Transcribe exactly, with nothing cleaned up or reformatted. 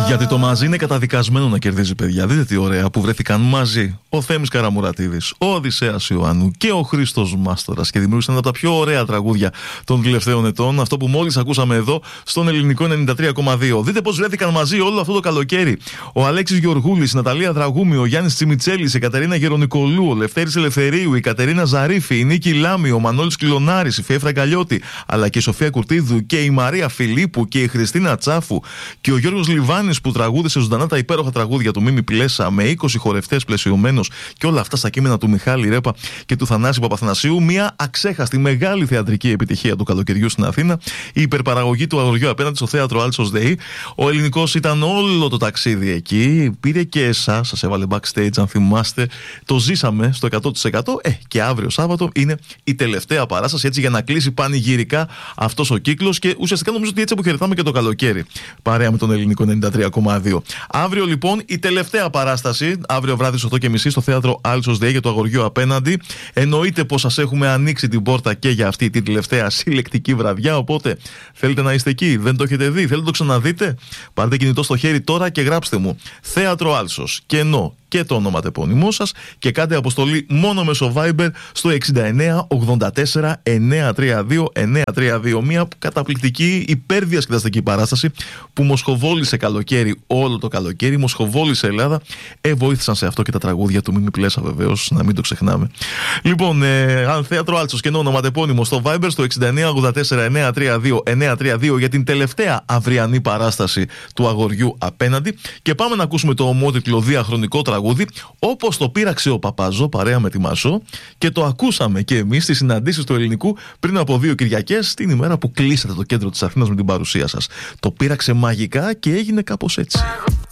Γιατί το μαζί είναι καταδικασμένο να κερδίζει, παιδιά. Δείτε τι ωραία που βρέθηκαν μαζί ο Θέμης Καραμουρατίδης, ο Οδυσσέας Ιωάννου και ο Χρήστος Μάστορας και δημιούργησαν από τα πιο ωραία τραγούδια των τελευταίων ετών. Αυτό που μόλις ακούσαμε εδώ στον Ελληνικό ενενήντα τρία κόμμα δύο. Δείτε πώς βρέθηκαν μαζί όλο αυτό το καλοκαίρι. Ο Αλέξης Γεωργούλης, η Ναταλία Δραγούμη, ο Γιάννης Τσιμιτσέλης, η Κατερίνα Γερονικολού, ο Λευτέρης Ελευθερίου, η Κατερίνα Ζαρίφη, η Νίκη Λάμη, ο Μανώλης Κλωνάρης, η Φιέφρα Φραγκαλιώτη, αλλά και η Σοφία Κουρτίδου και η Μαρία Φιλίππου και η Χριστίνα Τσάφου και ο Γιώργος Λιβάνης που τραγούδισε ζωντανά τα υπέροχα τραγούδια του Μίμη Πλέσα με είκοσι χορευτές πλαισιωμένος και όλα αυτά στα κείμενα του Μιχάλη Ρέπα και του Θανάση Παπαθανασίου. Μια αξέχαστη μεγάλη θεατρική επιτυχία του καλοκαιριού στην Αθήνα. Η υπερπαραγωγή του Αγοριού απέναντι στο θέατρο Άλσος ΔΕΗ. Ο ελληνικός ήταν όλο το ταξίδι εκεί. Πήρε και εσάς, σας έβαλε backstage αν θυμάστε. Το ζήσαμε στο εκατό τοις εκατό. Ε, και αύριο Σάββατο είναι η τελευταία παράσταση έτσι για να κλείσει πανηγυρικά αυτός ο κύκλος και ουσιαστικά νομίζω ότι έτσι αποχαιρετάμε και το καλοκαίρι. Παρέα με τον Ελληνικό ενενήντα τρία κόμμα δύο. Αύριο λοιπόν η τελευταία παράσταση, αύριο βράδυ στις οκτώ και μισή στο θέατρο Άλσος ΔΕΗ για το Αγοριό απέναντι. Εννοείται πως σας έχουμε ανοίξει την πόρτα και για αυτή την τελευταία συλλεκτική βραδιά. Οπότε θέλετε να είστε εκεί, δεν το έχετε δει, θέλετε να το ξαναδείτε. Πάρτε κινητό στο χέρι τώρα και γράψτε μου Θέατρο Άλσος και ενώ και το ονοματεπώνυμό σας και κάντε αποστολή μόνο μέσω Viber στο εξήντα εννέα ογδόντα τέσσερα εννιακόσια τριάντα δύο εννιακόσια τριάντα δύο. Μια καταπληκτική υπερδιασκεδαστική παράσταση που μοσχοβόλησε καλοκαίρι, όλο το καλοκαίρι, μοσχοβόλησε Ελλάδα. Ε, βοήθησαν σε αυτό και τα τραγούδια του Μίμη Πλέσα, βεβαίως, να μην το ξεχνάμε. Λοιπόν, ε, Θέατρο Άλσος και ενώ ονοματεπώνυμο στο Viber στο εξήντα εννέα ογδόντα τέσσερα εννιακόσια τριάντα δύο εννιακόσια τριάντα δύο για την τελευταία αυριανή παράσταση του Αγοριού απέναντι. Και πάμε να ακούσουμε το ομότιτλο διαχρονικό τραγούδι. Όπως το πείραξε ο Παπαζό παρέα με τη Μασό και το ακούσαμε και εμείς στις συναντήσεις του Ελληνικού πριν από δύο Κυριακές, την ημέρα που κλείσατε το κέντρο της Αθήνας με την παρουσία σας. Το πείραξε μαγικά και έγινε κάπως έτσι.